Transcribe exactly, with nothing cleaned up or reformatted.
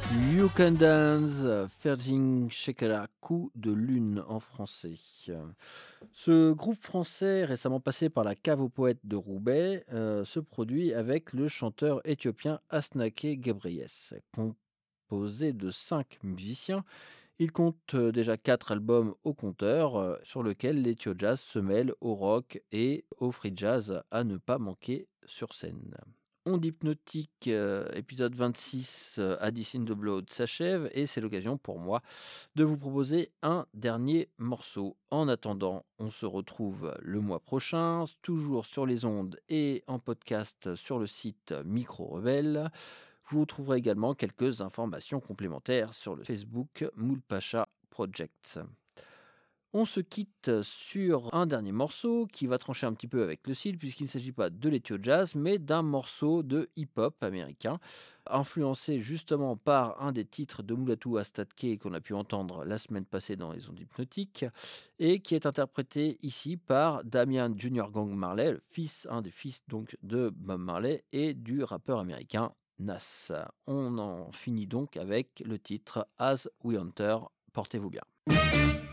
You Can Dance, Fergin Shekara, coup de lune en français. Ce groupe français, récemment passé par la Cave aux Poètes de Roubaix, euh, se produit avec le chanteur éthiopien Asnake Gebreyes. Composé de cinq musiciens, il compte euh, déjà quatre albums au compteur, euh, sur lequel l'Ethio Jazz se mêle au rock et au free jazz à ne pas manquer sur scène. Onde hypnotique, euh, épisode vingt-six, euh, Addis in the Blood s'achève et c'est l'occasion pour moi de vous proposer un dernier morceau. En attendant, on se retrouve le mois prochain, toujours sur les ondes et en podcast sur le site Micro Rebelle. Vous trouverez également quelques informations complémentaires sur le Facebook Moulpacha Project. On se quitte sur un dernier morceau qui va trancher un petit peu avec le style puisqu'il ne s'agit pas de l'Ethio Jazz mais d'un morceau de hip-hop américain influencé justement par un des titres de Mulatu Astatke qu'on a pu entendre la semaine passée dans les ondes hypnotiques et qui est interprété ici par Damian Junior Gang Marley, le fils, un des fils donc de Bob Marley et du rappeur américain Nas. On en finit donc avec le titre As We Enter. Portez-vous bien.